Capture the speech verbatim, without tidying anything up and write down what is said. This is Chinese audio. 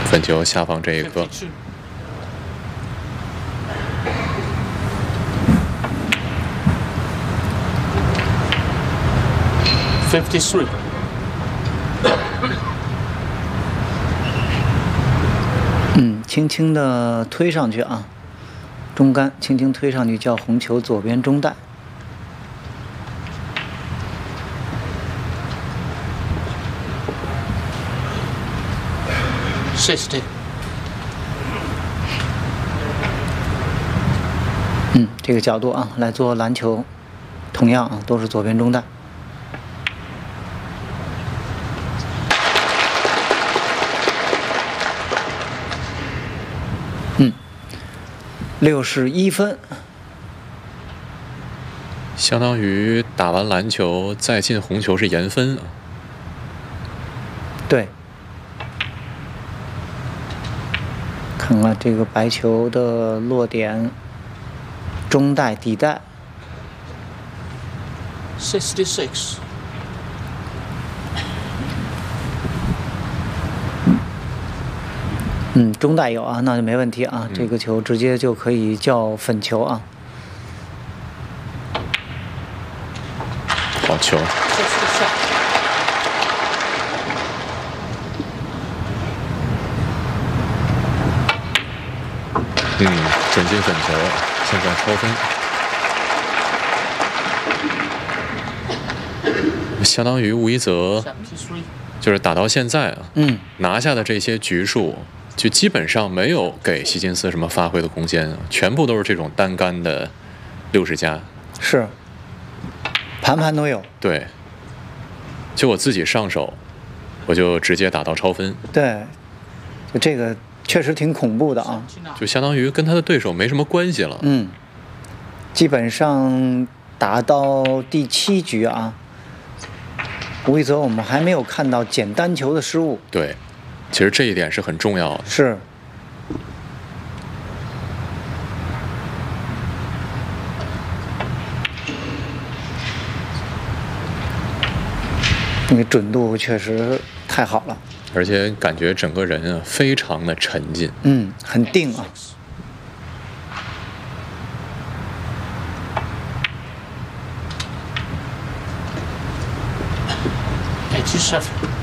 粉球下方这一颗。 fifty-three。 嗯，轻轻的推上去啊，中杆轻轻推上去，叫红球左边中带。 sixty。 嗯，这个角度啊，来做篮球，同样啊，都是左边中带。嗯，六十一分， 相当于打完篮球再进红球是延分啊。 对，看看这个白球的落点，中带、底带。 sixty-six。 嗯，中带有啊，那就没问题啊。 嗯、 这个球直接就可以叫粉球啊。 好球。嗯，准进粉球，现在超分。相当于吴一泽就是打到现在啊， 嗯， 拿下的这些局数。就基本上没有给希金斯什么发挥的空间，全部都是这种单杆的六十加， 是盘盘都有。 对，就我自己上手，我就直接打到超分。 对，就这个确实挺恐怖的啊， 就相当于跟他的对手没什么关系了。 嗯，基本上打到第七局啊，吴一泽我们还没有看到捡单球的失误。 对。其实这一点是很重要的。 是。那个准度确实太好了， 而且感觉整个人啊非常的沉静。 嗯，很定啊。 eighty-seven。